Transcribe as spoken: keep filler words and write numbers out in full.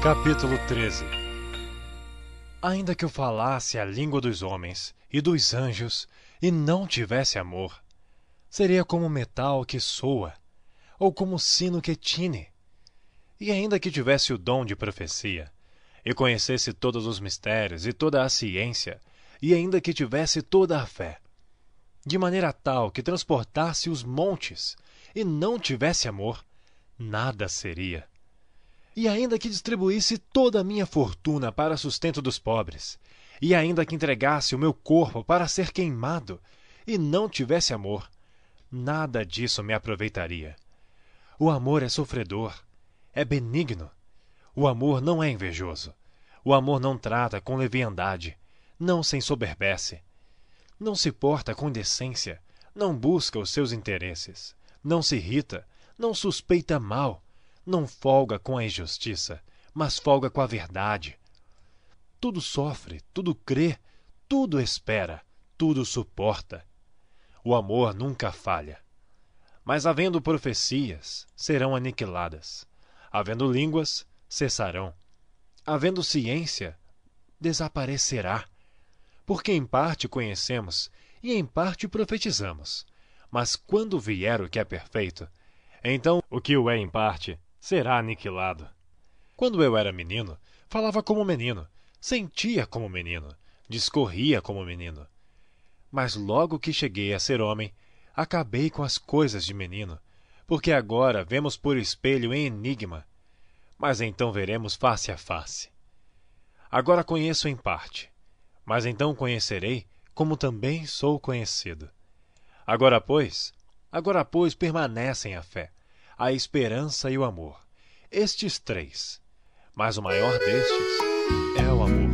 Capítulo treze. Ainda que eu falasse a língua dos homens e dos anjos e não tivesse amor, seria como metal que soa, ou como sino que tine. E ainda que tivesse o dom de profecia, e conhecesse todos os mistérios e toda a ciência, e ainda que tivesse toda a fé, de maneira tal que transportasse os montes, e não tivesse amor, nada seria. E ainda que distribuísse toda a minha fortuna para sustento dos pobres, e ainda que entregasse o meu corpo para ser queimado, e não tivesse amor, nada disso me aproveitaria. O amor é sofredor, é benigno. O amor não é invejoso. O amor não trata com leviandade, não se ensoberbece. Não se porta com indecência, não busca os seus interesses, não se irrita, não suspeita mal, não folga com a injustiça, mas folga com a verdade. Tudo sofre, tudo crê, tudo espera, tudo suporta. O amor nunca falha. Mas havendo profecias, serão aniquiladas. Havendo línguas, cessarão. Havendo ciência, desaparecerá. Porque em parte conhecemos e em parte profetizamos. Mas quando vier o que é perfeito, então o que o é em parte será aniquilado. Quando eu era menino, falava como menino, sentia como menino, discorria como menino. Mas logo que cheguei a ser homem, acabei com as coisas de menino, porque agora vemos por espelho em enigma, mas então veremos face a face. Agora conheço em parte, mas então conhecerei como também sou conhecido. Agora, pois, agora, pois, permanecem a fé, a esperança e o amor, estes três, mas o maior destes é o amor.